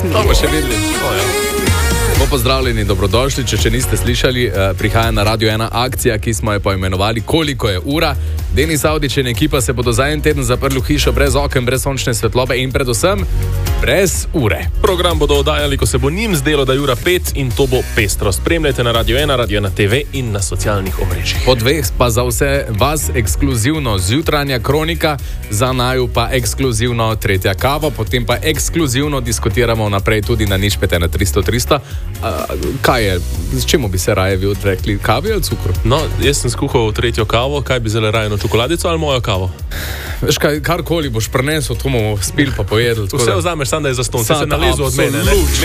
To bomo še videli. Lepo pozdravljeni, dobrodošli. Če niste slišali, prihaja na Radio 1 akcija, ki smo jo poimenovali Koliko je ura. Denis Avdić in ekipa se bodo za en teden zaprli v hišo brez oken, brez sončne svetlobe in predvsem brez ure. Program bodo oddajali, ko se bo njim zdelo, da je ura 5 in to bo pestro. Spremljajte na Radio 1, Radio 1 TV in na socialnih omrežjih. Po dveh pa za vse vas ekskluzivno zjutranja kronika, za naju pa ekskluzivno tretja kava, potem pa ekskluzivno diskutiramo naprej tudi na nič 5 na 300. Kaj je, s čemu bi se raje vi odrekli, kavi ali cukru? No, jaz sem skuhal tretjo kavo, kaj bi zelo raje, čokoladico ali mojo kavo? Veš kaj, karkoli boš prinesel, to bomo spil pa pojedli. Vse vzameš, samo da je zastonj, se nalezu od mene.